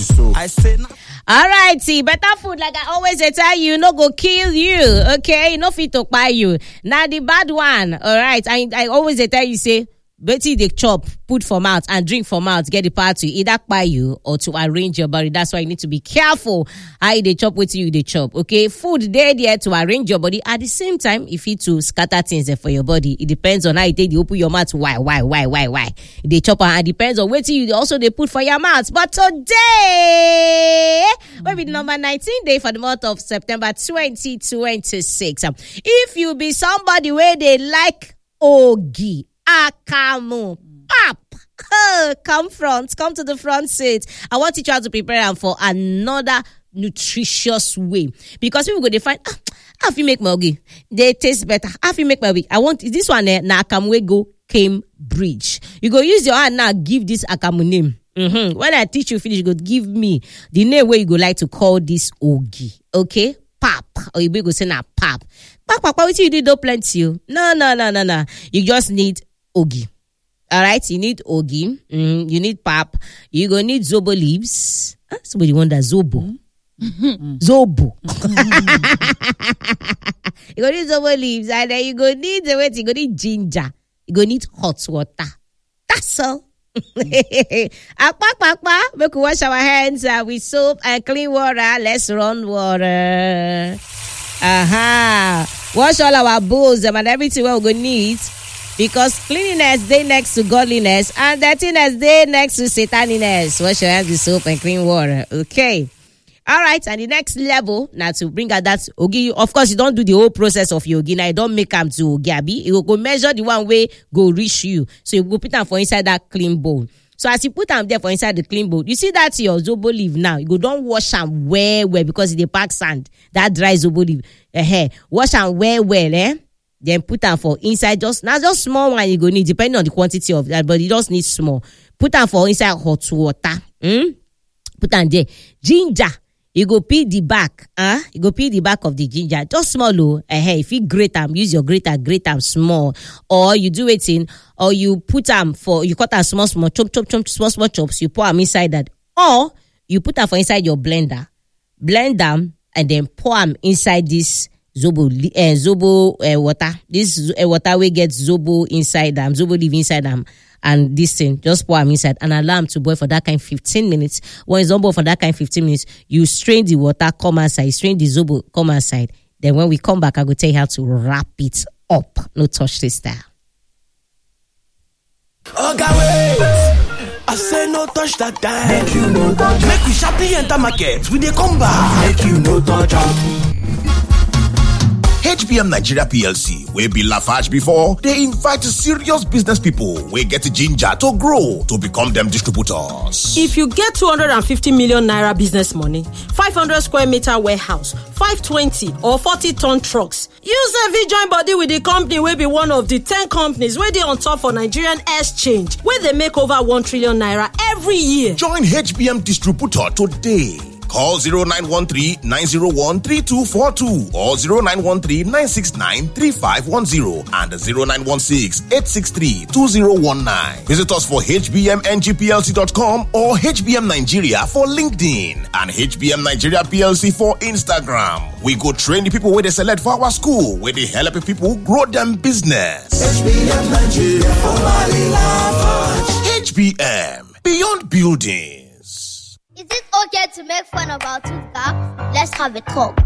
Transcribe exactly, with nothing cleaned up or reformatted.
so. I say no. All right, see, better food, like I always say, tell you, no go kill you, okay? No fit to buy you. Now the bad one, all right? I, I always say, tell you, say, Betty they chop, put for mouth and drink for mouth, get the power to either buy you or to arrange your body. That's why you need to be careful how they chop with you, they chop. Okay, food there there to arrange your body. At the same time, if you to scatter things there for your body, it depends on how you take the open your mouth. Why, why, why, why, why? They chop and it depends on what you also they put for your mouth. But today, maybe the number nineteen day for the month of September twenty twenty-six. If you be somebody where they like ogi. Akamu, pap, come front, come to the front seat. I want teach you how to prepare them for another nutritious way. Because people go, they find, ah, how if you make mogi? They taste better. How if you make mogi? I want this one, eh, na Akamu go Cambridge. You go use your hand now, give this Akamu name. Mm-hmm. When I teach you finish, you go give me the name where you go like to call this ogi. Okay? Pap. Or you go say na pap. Pap, pap, what you do, don't plenty you. No, no, no, no, no. You just need ogi. All right, you need ogi. Mm, you need pap. You gonna need zobo leaves. Huh? Somebody wonder zobo. Mm-hmm. Zobo. You gonna need zobo leaves, and then you gonna need the wait. You gonna need ginger. You gonna need hot water. That's all. Akpa, make we wash our hands uh, with soap and clean water. Let's run water. Aha. Wash all our bowls um, and everything we're gonna need. Because cleanliness day next to godliness and dirtiness day next to sataniness. Wash your hands with soap and clean water. Okay. All right. And the next level, now to bring out that ogi, of course, you don't do the whole process of your ogi. Now you don't make them to ogi. You will go measure the one way go reach you. So you go put them for inside that clean bowl. So as you put them there for inside the clean bowl, you see that your zobo leaf now. You go don't wash them well, well because they pack sand. That dry zobo leaf. Uh-huh. Wash them well, well, eh? Then put them for inside just now just small one you go need depending on the quantity of that, but you just need small. Put them for inside hot water. Mm? Put them there. Ginger. You go peel the back. Huh? You go peel the back of the ginger. Just small low. Uh, hey, if you grate them, use your grater, grate them small. Or you do it in, or you put them for you cut them small, small, chop, chop, chop, small, small chops. You pour them inside that. Or you put them for inside your blender. Blend them and then pour them inside this Zobo, uh, Zobo uh, water. This uh, water we get Zobo inside them. Zobo live inside them. And this thing, just pour them inside and allow them to boil for that kind of fifteen minutes. When it's on boil for that kind of fifteen minutes, you strain the water, come outside. Strain the Zobo, come outside. Then when we come back, I will tell you how to wrap it up. No touch this style. Okay, wait. I say no touch that time. Make you no touch. Make we sharply enter market. We dey come back. Make you no touch. H B M Nigeria P L C, wey be Lafarge before, they invite serious business people wey get ginger to grow to become them distributors. If you get two hundred fifty million naira business money, five hundred square meter warehouse, five twenty or forty ton trucks, you sef join body with the company wey be one of the ten companies wey dey on top for Nigerian exchange, where they make over one trillion naira every year. Join H B M distributor today. Call zero nine one three, nine zero one, three two four two or zero nine one three, nine six nine, three five one zero and zero nine one six, eight six three, two zero one nine. Visit us for H B M N G P L C dot com or H B M Nigeria for LinkedIn and H B M Nigeria P L C for Instagram. We go train the people where they select for our school, where they help people grow them business. H B M Nigeria for Lafarge. H B M, beyond buildings. Is it okay to make fun of our two cops? Let's have a talk.